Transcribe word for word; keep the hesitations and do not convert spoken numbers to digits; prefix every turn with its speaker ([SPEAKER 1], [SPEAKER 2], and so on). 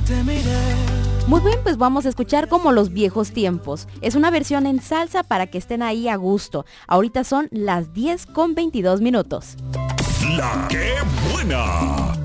[SPEAKER 1] te miré.
[SPEAKER 2] Muy bien, pues vamos a escuchar Como los viejos tiempos. Es una versión en salsa para que estén ahí a gusto. Ahorita son las diez con veintidós minutos.
[SPEAKER 3] La que buena.